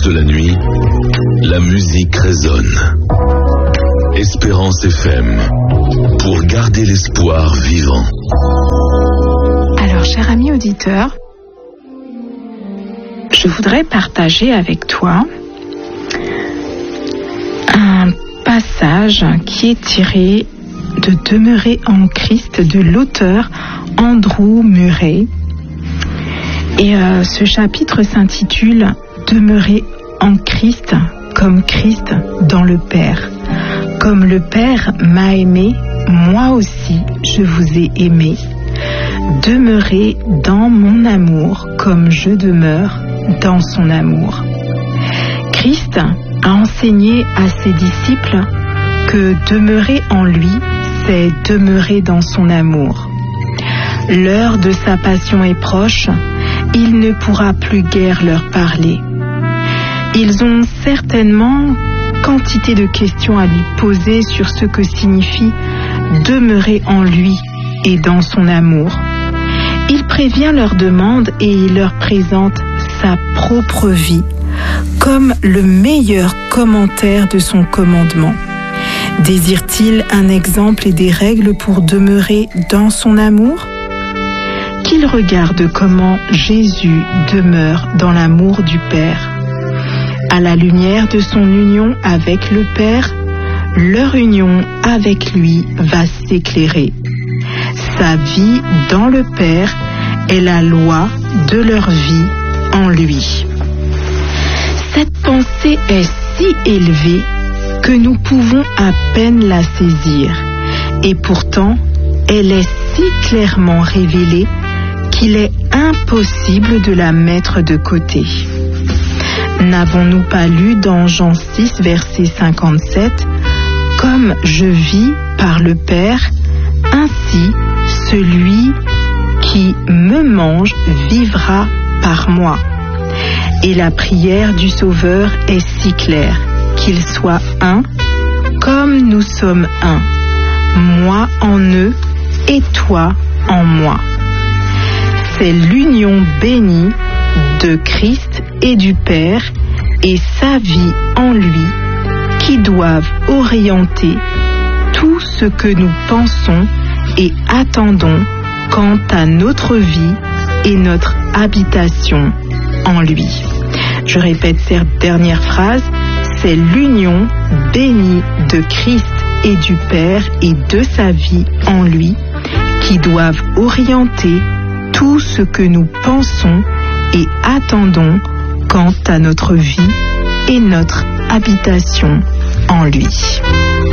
de la nuit, la musique résonne. Espérance FM, pour garder l'espoir vivant. Alors, cher ami auditeur, je voudrais partager avec toi un passage qui est tiré de Demeurer en Christ de l'auteur Andrew Murray. Et ce chapitre s'intitule Demeurer en Christ comme Christ dans le Père. Comme le Père m'a aimé, moi aussi je vous ai aimé. Demeurez dans mon amour comme je demeure dans son amour. Christ a enseigné à ses disciples que demeurer en lui, c'est demeurer dans son amour. L'heure de sa passion est proche, il ne pourra plus guère leur parler. Ils ont certainement quantité de questions à lui poser sur ce que signifie demeurer en lui et dans son amour. Il prévient leurs demandes et il leur présente sa propre vie comme le meilleur commentaire de son commandement. Désire-t-il un exemple et des règles pour demeurer dans son amour ? Qu'il regarde comment Jésus demeure dans l'amour du Père. À la lumière de son union avec le Père, leur union avec lui va s'éclairer. Sa vie dans le Père est la loi de leur vie en lui. Cette pensée est si élevée que nous pouvons à peine la saisir, et pourtant elle est si clairement révélée qu'il est impossible de la mettre de côté. N'avons-nous pas lu dans Jean 6, verset 57, « Comme je vis par le Père, ainsi celui qui me mange vivra par moi. » Et la prière du Sauveur est si claire, qu'il soit un, comme nous sommes un, moi en eux et toi en moi. C'est l'union bénie de Christ et du Père et sa vie en lui qui doivent orienter tout ce que nous pensons et attendons quant à notre vie et notre habitation en lui. Je répète cette dernière phrase, c'est l'union bénie de Christ et du Père et de sa vie en lui qui doivent orienter tout ce que nous pensons et attendons quant à notre vie et notre habitation en lui.